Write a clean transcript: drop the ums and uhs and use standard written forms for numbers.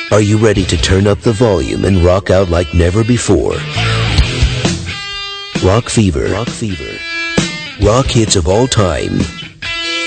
Are you ready to turn up the volume and rock out like never before? Rock Fever. Rock hits of all time,